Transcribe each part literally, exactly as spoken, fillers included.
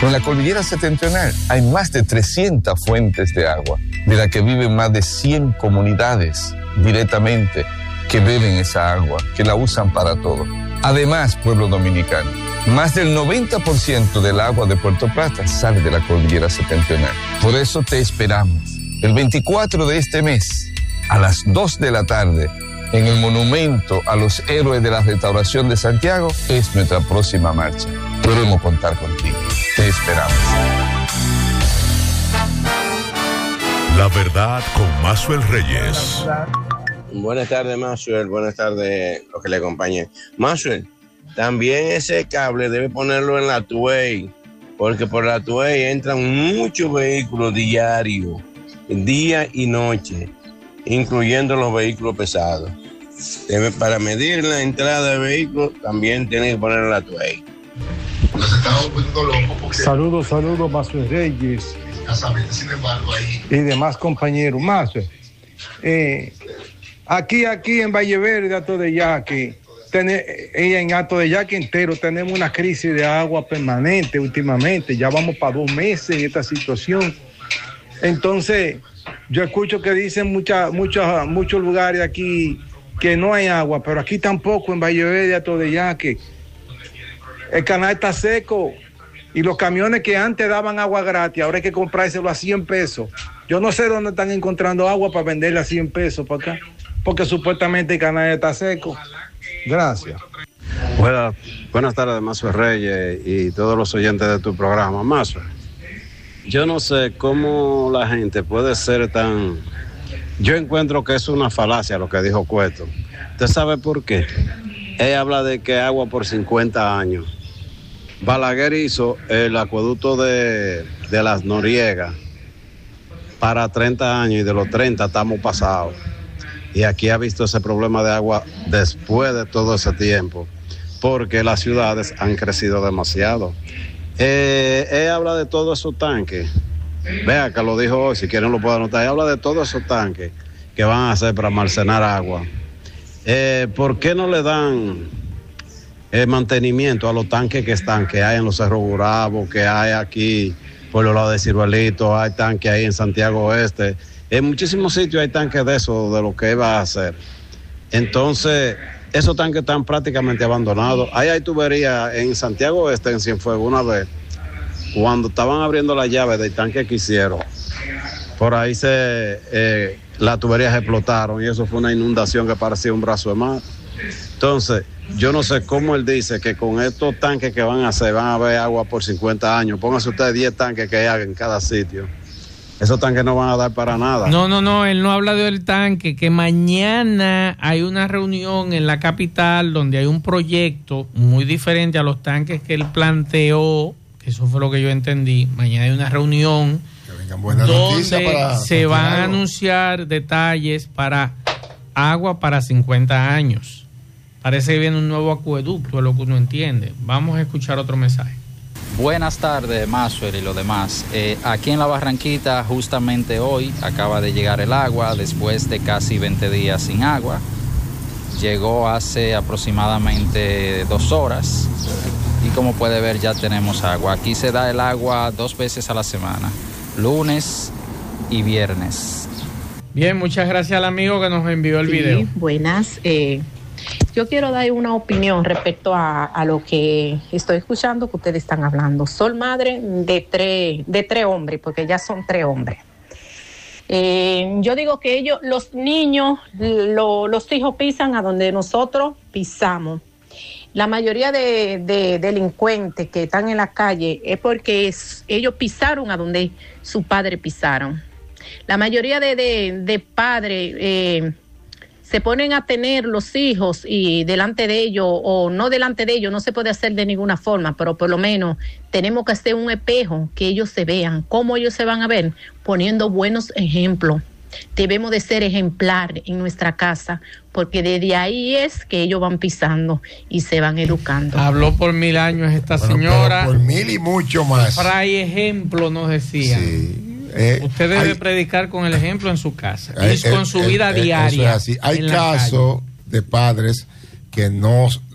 En la cordillera septentrional hay más de trescientas fuentes de agua, de las que viven más de cien comunidades directamente que beben esa agua, que la usan para todo. Además, pueblo dominicano, más del noventa por ciento del agua de Puerto Plata sale de la cordillera septentrional. Por eso te esperamos el veinticuatro de este mes, a las dos de la tarde, en el Monumento a los Héroes de la Restauración de Santiago, es nuestra próxima marcha. Queremos contar contigo. Te esperamos. La verdad con Maxwell Reyes. Buenas tardes, Maxwell. Buenas tardes, los que le acompañen. Maxwell, también ese cable debe ponerlo en la Tuey, porque por la Tuey entran muchos vehículos diarios, día y noche, incluyendo los vehículos pesados. Debe, para medir la entrada de vehículos, también tienen que poner la Tuey. Saludos, saludos, Maxwell Reyes y demás compañeros. Maxwell, eh, aquí, aquí en Valle Verde, Alto de Yaqui, en Alto de Yaqui entero tenemos una crisis de agua permanente últimamente. Ya vamos para dos meses en esta situación. Entonces, yo escucho que dicen mucha, mucha, muchos lugares aquí que no hay agua, pero aquí tampoco, en Valle Verde, Alto de Yaqui. El canal está seco y los camiones que antes daban agua gratis, ahora hay que comprárselo a cien pesos. Yo no sé dónde están encontrando agua para venderla a cien pesos para acá, porque supuestamente el canal está seco. Gracias. Buenas, buenas tardes, Maxwell Reyes y todos los oyentes de tu programa. Maxwell, yo no sé cómo la gente puede ser tan... Yo encuentro que es una falacia lo que dijo Cueto. ¿Usted sabe por qué? Él habla de que agua por cincuenta años. Balaguer hizo el acueducto de, de las Noriegas para treinta años y de los treinta estamos pasados. Y aquí ha visto ese problema de agua después de todo ese tiempo, porque las ciudades han crecido demasiado. Eh, él habla de todos esos tanques. Vea que lo dijo hoy, si quieren lo puedo anotar. Él habla de todos esos tanques que van a hacer para almacenar agua. Eh, ¿Por qué no le dan el mantenimiento a los tanques que están, que hay en los Cerros Bravos, que hay aquí por los lados de Ciruelito, hay tanques ahí en Santiago Oeste, en muchísimos sitios hay tanques de eso, de lo que iba a hacer? Entonces, esos tanques están prácticamente abandonados. Ahí hay tuberías en Santiago Oeste, en Cienfuegos, una vez, cuando estaban abriendo la llave del tanque que hicieron, por ahí se eh, las tuberías explotaron y eso fue una inundación que parecía un brazo de mar. Entonces, yo no sé cómo él dice que con estos tanques que van a hacer, van a haber agua por cincuenta años. Pónganse ustedes diez tanques que hay en cada sitio. Esos tanques no van a dar para nada. No, no, no, él no habla del tanque, que mañana hay una reunión en la capital donde hay un proyecto muy diferente a los tanques que él planteó, que eso fue lo que yo entendí. Mañana hay una reunión donde se van a anunciar detalles para agua para cincuenta años. Parece que viene un nuevo acueducto, es lo que uno entiende. Vamos a escuchar otro mensaje. Buenas tardes, Maxwell y los demás. Eh, aquí en La Barranquita, justamente hoy, acaba de llegar el agua después de casi veinte días sin agua. Llegó hace aproximadamente dos horas y como puede ver ya tenemos agua. Aquí se da el agua dos veces a la semana, lunes y viernes. Bien, muchas gracias al amigo que nos envió el sí, video. Buenas. Eh, yo quiero dar una opinión respecto a, a lo que estoy escuchando que ustedes están hablando. Soy madre de tres, de tres hombres, porque ya son tres hombres. Eh, yo digo que ellos, los niños, lo, los hijos pisan a donde nosotros pisamos. La mayoría de, de delincuentes que están en la calle es porque es, ellos pisaron a donde sus padres pisaron. La mayoría de, de, de padres eh, se ponen a tener los hijos y delante de ellos, o no delante de ellos, no se puede hacer de ninguna forma, pero por lo menos tenemos que hacer un espejo, que ellos se vean. ¿Cómo ellos se van a ver? Poniendo buenos ejemplos. Debemos de ser ejemplar en nuestra casa, porque desde ahí es que ellos van pisando y se van educando. Habló por mil años esta bueno, señora. Por mil y mucho más. Fray ejemplo nos decía. Sí. Eh, Usted debe hay, predicar con el ejemplo en su casa eh, y con su eh, vida eh, diaria. Eso es así. Hay casos de padres que no,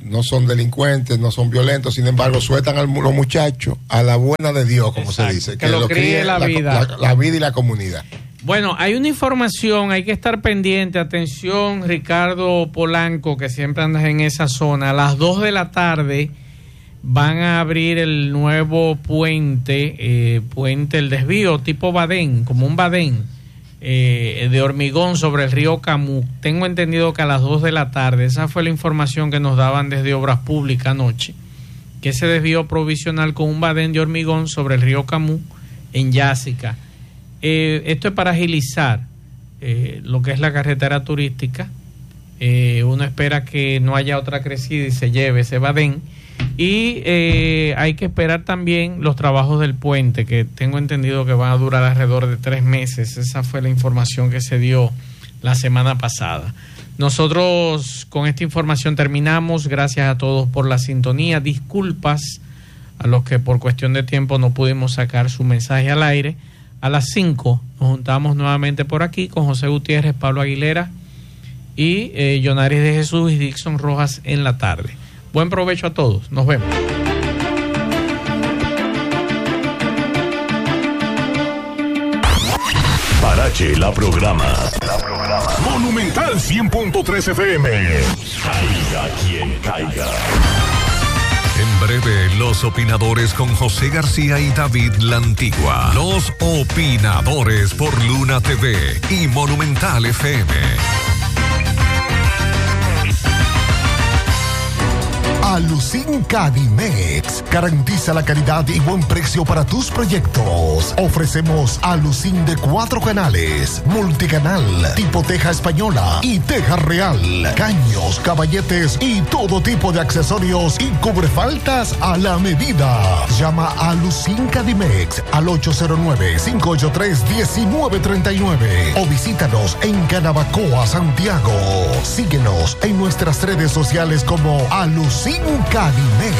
no son delincuentes, no son violentos, sin embargo, sueltan a los muchachos a la buena de Dios, como Exacto. se dice. Que, que lo, lo críe la, la vida. La, la vida y la comunidad. Bueno, hay una información, hay que estar pendiente, atención Ricardo Polanco, que siempre andas en esa zona, a las dos de la tarde van a abrir el nuevo puente, eh, puente, el desvío tipo Badén, como un Badén, eh, de hormigón sobre el río Camus. Tengo entendido que a las dos de la tarde, esa fue la información que nos daban desde Obras Públicas anoche, que ese desvío provisional con un Badén de hormigón sobre el río Camus en Yásica. Eh, esto es para agilizar eh, lo que es la carretera turística. Eh, uno espera que no haya otra crecida y se lleve ese Badén. Y eh, hay que esperar también los trabajos del puente, que tengo entendido que van a durar alrededor de tres meses. Esa fue la información que se dio la semana pasada. Nosotros con esta información terminamos. Gracias a todos por la sintonía. Disculpas a los que por cuestión de tiempo no pudimos sacar su mensaje al aire. A las cinco nos juntamos nuevamente por aquí con José Gutiérrez, Pablo Aguilera y eh, Yonaris de Jesús y Dixon Rojas en la tarde. Buen provecho a todos. Nos vemos. Parache la programa. La programa. Monumental cien punto tres F M. Caiga quien caiga. En breve, los opinadores con José García y David La Antigua. Los opinadores por Luna T V y Monumental F M. Alucin Cadimex garantiza la calidad y buen precio para tus proyectos. Ofrecemos Alucin de cuatro canales, multicanal, tipo teja española y teja real, caños, caballetes y todo tipo de accesorios y cubrefaltas a la medida. Llama a Alucin Cadimex al ocho cero nueve, cinco ocho tres, uno nueve tres nueve o visítanos en Canabacoa, Santiago. Síguenos en nuestras redes sociales como Alucin Cadimex.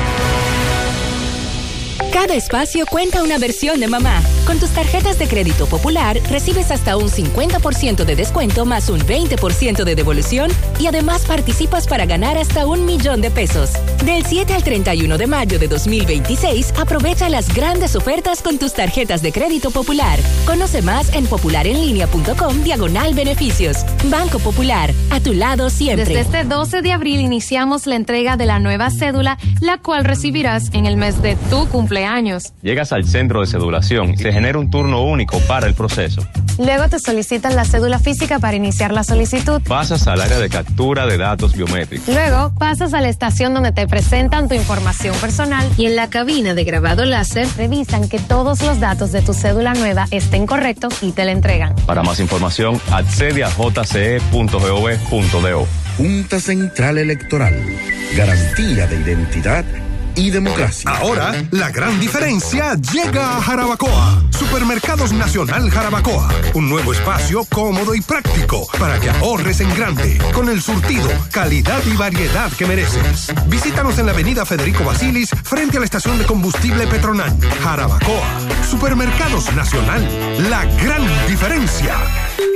Cada espacio cuenta una versión de mamá. Con tus tarjetas de crédito Popular recibes hasta un cincuenta por ciento de descuento más un veinte por ciento de devolución y además participas para ganar hasta un millón de pesos. Del siete al treinta y uno de mayo de dos mil veintiséis, aprovecha las grandes ofertas con tus tarjetas de crédito Popular. Conoce más en popularenlinea.com diagonal beneficios. Banco Popular, a tu lado siempre. Desde este doce de abril iniciamos la entrega de la nueva cédula, la cual recibirás en el mes de tu cumpleaños. Llegas al centro de cedulación y se genera un turno único para el proceso. Luego te solicitan la cédula física para iniciar la solicitud. Pasas al área de captura de datos biométricos. Luego pasas a la estación donde te presentan tu información personal y en la cabina de grabado láser revisan que todos los datos de tu cédula nueva estén correctos y te la entregan. Para más información, accede a j c e punto gov punto do. Junta Central Electoral. Garantía de identidad y democracia. Ahora, la gran diferencia llega a Jarabacoa. Supermercados Nacional Jarabacoa. Un nuevo espacio cómodo y práctico para que ahorres en grande, con el surtido, calidad y variedad que mereces. Visítanos en la avenida Federico Basilis, frente a la estación de combustible Petronan. Jarabacoa. Supermercados Nacional. La gran diferencia.